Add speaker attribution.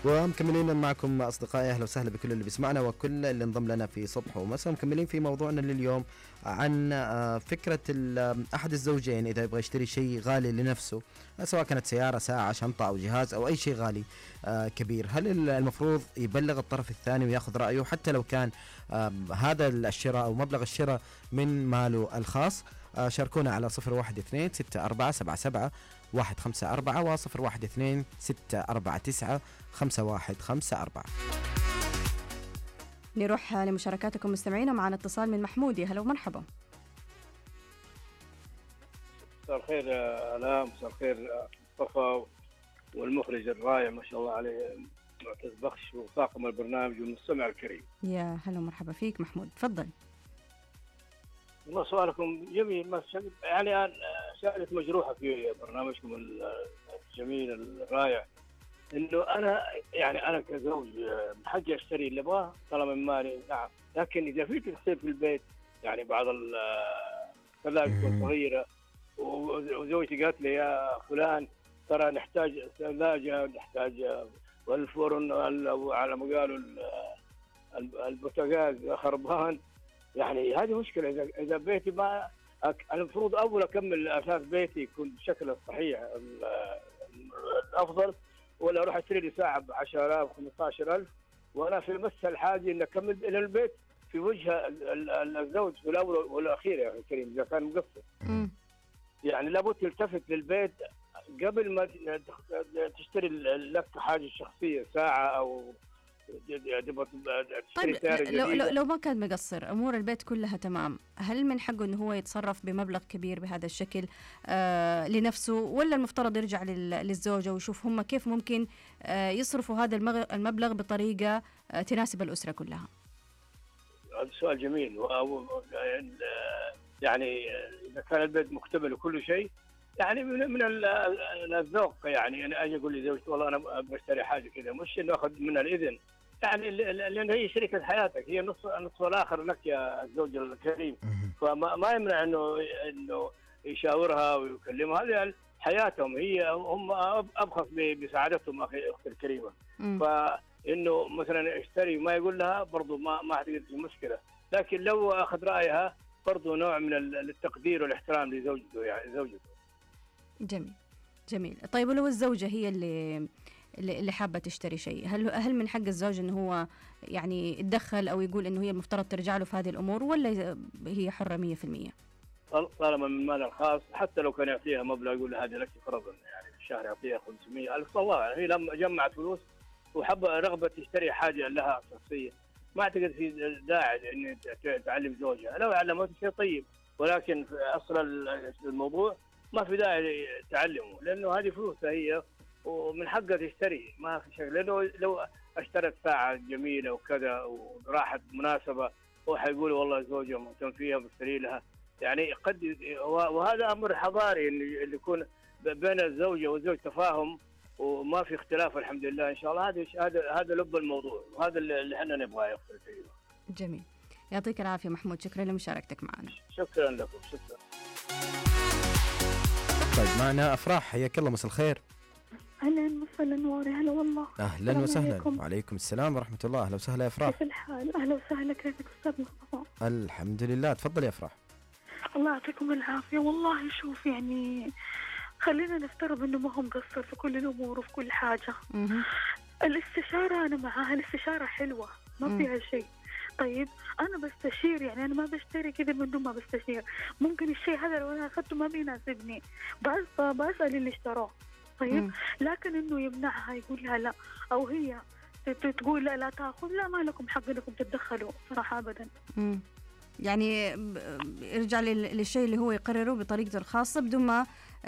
Speaker 1: ومكملين معكم أصدقائي، أهلا وسهلا بكل اللي بيسمعنا وكل اللي انضم لنا في صبح ومساء. مكملين في موضوعنا لليوم عن فكرة أحد الزوجين إذا يبغى يشتري شيء غالي لنفسه، سواء كانت سيارة، ساعة، شنطة أو جهاز أو أي شيء غالي كبير، هل المفروض يبلغ الطرف الثاني ويأخذ رأيه حتى لو كان هذا الشراء أو مبلغ الشراء من ماله الخاص؟ شاركونا على 012-647-154 و012-649-5154.
Speaker 2: نروح لمشاركاتكم مستمعينا. معنا اتصال من محمود. هلا ومرحبا.
Speaker 3: مساء الخير آلاء، مساء الخير مصطفى والمخرج الرائع ما شاء الله عليه معتز بخش وطاقم البرنامج والمستمع الكريم.
Speaker 2: يا هلا ومرحبا فيك محمود، تفضل.
Speaker 3: والله سؤالكم جميل، ما يعني شغلة مجروحة في برنامجكم الجميل الرائع، انه انا كزوج من حقي اشتري اللي ابغاه طالما من مالي، نعم، لكن اذا في تقصير في البيت، يعني بعض الثلاجة صغيرة وزوجتي قالت لي يا فلان ترى نحتاج ثلاجة، نحتاج والفرن على ما قالوا البوتاجاز خربان، يعني هذه مشكلة. إذا بيتي ما المفروض أول أكمل أساس بيتي يكون بشكل الصحيح الأفضل، ولا أروح أشتري لي ساعة ب10,000 15,000 وأنا في مس الحاجة إن أكمل إلى البيت في وجه الزوج في الأول والأخير يا أخي الكريم إذا كان مقصر. يعني لابد تلتفت للبيت قبل ما تشتري لك حاجة شخصية، ساعة أو
Speaker 2: طيب لو ما كان مقصر، أمور البيت كلها تمام، هل من حقه أنه هو يتصرف بمبلغ كبير بهذا الشكل لنفسه، ولا المفترض يرجع للزوجة ويشوف هم كيف ممكن يصرفوا هذا المبلغ بطريقة تناسب الأسرة كلها؟
Speaker 3: هذا سؤال جميل. يعني إذا كان البيت مكتمل وكل شيء، يعني من الذوق، يعني أنا أجي أقول لزوجتي والله أنا بشتري حاجة كذا، مش إنه أخذ منها الإذن، يعني لأن هي شريكة حياتك، هي النصف الآخر لك يا الزوج الكريم، فما يمنع إنه يشاورها ويكلمها، هذه حياتهم، هم أبخص بسعادتهم أختي الكريمة. فإنه مثلا اشتري ما يقول لها برضو ما حتقدر في مشكلة، لكن لو أخذ رأيها برضو نوع من التقدير والاحترام لزوجته، يعني زوجته.
Speaker 2: جميل. طيب ولو الزوجة هي اللي حابة تشتري شيء، هل من حق الزوج إنه هو يعني يتدخل أو يقول إنه هي المفترض ترجع له في هذه الأمور، ولا هي حرة 100%؟
Speaker 3: طالما من مال الخاص، حتى لو كان يعطيها مبلغ يقول لها هذه لك فرضا، يعني في الشهر يعطيها 500,000 طوال، هي لما جمعت فلوس وحابة رغبة تشتري حاجة لها شخصية، ما أعتقد في داعي إن تعلم زوجها، لو علمته شيء طيب، ولكن في أصل الموضوع ما في داعي تعلمه، لأنه هذه فلوسها هي ومن حقها تشتري، ما في شيء. لأنه لو اشترت ساعة جميلة وكذا وراحت مناسبة وحيقول والله زوجها مهتم فيها بشتري لها، يعني قد وهذا أمر حضاري اللي يكون بين الزوجة والزوج تفاهم وما في اختلاف، الحمد لله إن شاء الله. هذا لب الموضوع، وهذا اللي احنا نبغاه يا أختي الكريمة.
Speaker 2: جميل، يعطيك العافية محمود، شكرا لمشاركتك معنا.
Speaker 3: شكرا لكم، شكرا.
Speaker 1: طيب معنا أفراح، حياك الله، مساء الخير.
Speaker 4: أهلا وسهلا نوري، هلا والله.
Speaker 1: أهلا وسهلا. وعليكم السلام ورحمة الله. أهلا وسهلا يا أفراح.
Speaker 4: كيف الحال؟ أهلا وسهلا، كيفك أستاذ مصطفى؟
Speaker 1: الحمد لله، تفضل يا أفراح.
Speaker 4: الله يعطيكم العافية. والله شوف، يعني خلينا نفترض إنه ما هو مقصر في كل الأمور وفي كل حاجة. الاستشارة أنا معاها، الاستشارة حلوة ما فيها شيء. طيب أنا بستشير، يعني أنا ما بشتري كذا من دون ما بستشير. ممكن الشيء هذا لو أنا أخذته ما بيناسبني بسأل اللي اشتروه. طيب لكن إنه يمنعها يقول لها لا، أو هي تقول لا تأخذ، لا ما لكم حق إنكم تتدخلوا صراحة أبدا.
Speaker 2: يعني يرجع للشيء اللي هو يقرره بطريقته الخاصة بدون ما